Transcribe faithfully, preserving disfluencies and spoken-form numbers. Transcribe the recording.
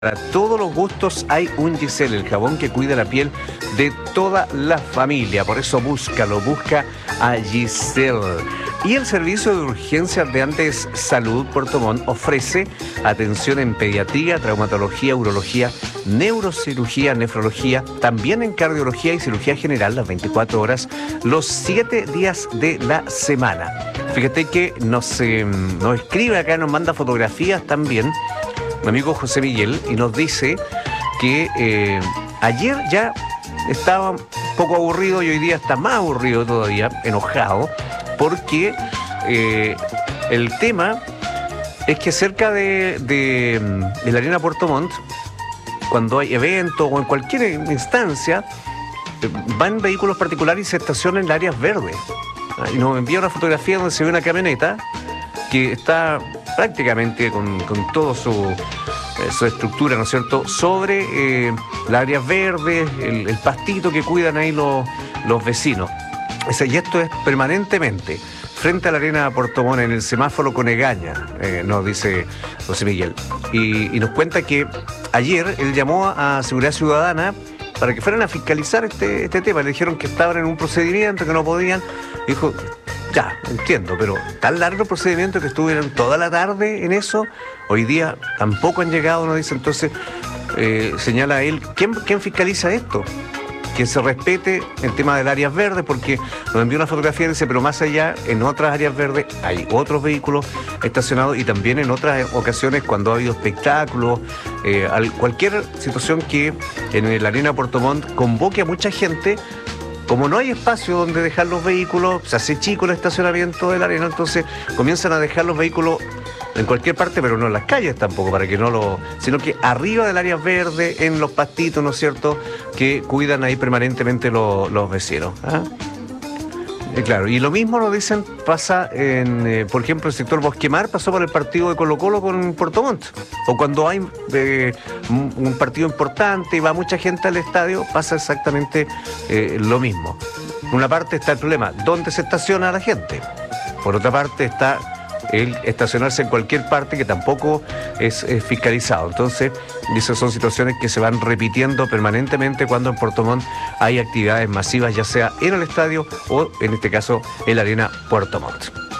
Para todos los gustos hay un Giselle, el jabón que cuida la piel de toda la familia. Por eso búscalo, busca a Giselle. Y el servicio de urgencias de Andes Salud Puerto Montt ofrece atención en pediatría, traumatología, urología, neurocirugía, nefrología, también en cardiología y cirugía general las veinticuatro horas, los siete días de la semana. Fíjate que nos, eh, nos escribe acá, nos manda fotografías también mi amigo José Miguel, y nos dice que eh, ayer ya estaba un poco aburrido y hoy día está más aburrido todavía, enojado, porque eh, el tema es que cerca de, de, de la Arena Puerto Montt, cuando hay eventos o en cualquier instancia, van vehículos particulares y se estacionan en áreas verdes. Y nos envía una fotografía donde se ve una camioneta que está prácticamente con, con todo su, eh, su estructura, ¿no es cierto?, sobre eh, las áreas verdes, el, el pastito que cuidan ahí los, los vecinos. O sea, y esto es permanentemente frente a la Arena Puerto Montt, en el semáforo Conegaña, eh, nos dice José Miguel. Y, y nos cuenta que ayer él llamó a Seguridad Ciudadana para que fueran a fiscalizar este, este tema. Le dijeron que estaban en un procedimiento, que no podían. Dijo, ya, entiendo, pero tan largo el procedimiento que estuvieron toda la tarde en eso, hoy día tampoco han llegado, nos dice. Entonces, eh, señala él, ¿quién, ¿quién fiscaliza esto? Que se respete el tema del áreas verdes, porque nos envió una fotografía y dice, pero más allá, en otras áreas verdes hay otros vehículos estacionados, y también en otras ocasiones cuando ha habido espectáculos, eh, cualquier situación que en la Arena Puerto Montt convoque a mucha gente. Como no hay espacio donde dejar los vehículos, se hace chico el estacionamiento de la arena, entonces comienzan a dejar los vehículos en cualquier parte, pero no en las calles tampoco, para que no lo... sino que arriba del área verde, en los pastitos, ¿no es cierto?, que cuidan ahí permanentemente los, los vecinos. ¿Ah? Eh, claro, y lo mismo nos dicen, pasa en, eh, por ejemplo, el sector Bosquemar, pasó por el partido de Colo Colo con Puerto Montt. O cuando hay eh, un, un partido importante y va mucha gente al estadio, pasa exactamente eh, lo mismo. Por una parte está el problema, ¿dónde se estaciona la gente? Por otra parte está el estacionarse en cualquier parte, que tampoco es, es fiscalizado. Entonces, esas son situaciones que se van repitiendo permanentemente cuando en Puerto Montt hay actividades masivas, ya sea en el estadio o, en este caso, en la Arena Puerto Montt.